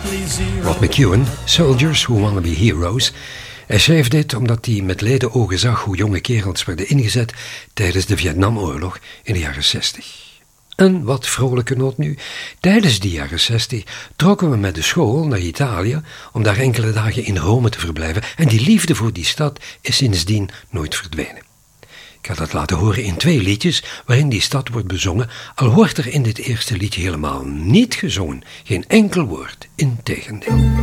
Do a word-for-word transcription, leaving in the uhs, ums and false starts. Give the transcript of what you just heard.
Rod McEwen, Soldiers Who Wanna Be Heroes. Hij schreef dit omdat hij met leden ogen zag hoe jonge kerels werden ingezet tijdens de Vietnamoorlog in de jaren zestig. Een wat vrolijke noot nu. Tijdens die jaren zestig trokken we met de school naar Italië om daar enkele dagen in Rome te verblijven en die liefde voor die stad is sindsdien nooit verdwenen. Ik ga dat laten horen in twee liedjes waarin die stad wordt bezongen, al wordt er in dit eerste liedje helemaal niet gezongen, geen enkel woord, integendeel.